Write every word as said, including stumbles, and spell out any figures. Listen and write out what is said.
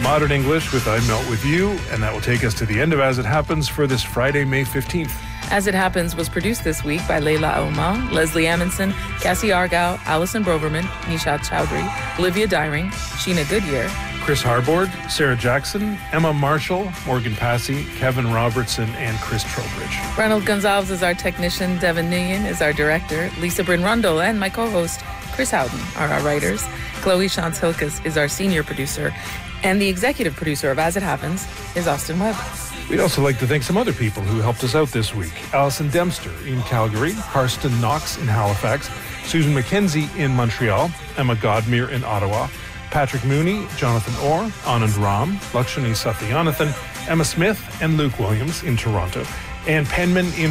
Modern English with I Melt With You, and that will take us to the end of As It Happens for this Friday, May fifteenth. As It Happens was produced this week by Leila Omar, Leslie Amundsen, Cassie Argyle, Alison Broverman, Nishat Chowdhury, Olivia Dyring, Sheena Goodyear, Chris Harbord, Sarah Jackson, Emma Marshall, Morgan Passy, Kevin Robertson, and Chris Trowbridge. Ronald Gonzalez is our technician, Devin Nguyen is our director, Lisa Bryn Rundle and my co-host, Chris Howden, are our writers. Chloe Shantz Hilkes is our senior producer, and the executive producer of As It Happens is Austin Webb. We'd also like to thank some other people who helped us out this week. Alison Dempster in Calgary, Harston Knox in Halifax, Susan McKenzie in Montreal, Emma Godmere in Ottawa, Patrick Mooney, Jonathan Orr, Anand Ram, Lakshmi Sathyanathan, Emma Smith, and Luke Williams in Toronto, and Penman in